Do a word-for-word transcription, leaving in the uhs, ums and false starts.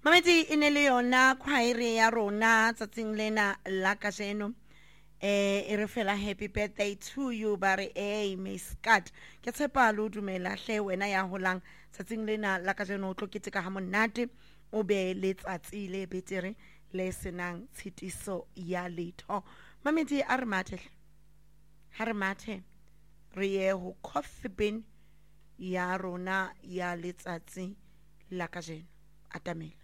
Mameti e ne le yona khwaere ya rona tsatsing lena la kajeno. Eh e re fela happy birthday to you bare eh Miss Kat ke tshepa lo dumela hle wena ya holang tsatsing lena la kajeno o tlo keteka ha monate o be le tsatsi le betere le senang tshitiso ya letho. Mameti a re mathe ha re mathe re ye ho coffee bin ya rona ya letsatsi la kajeno atamela.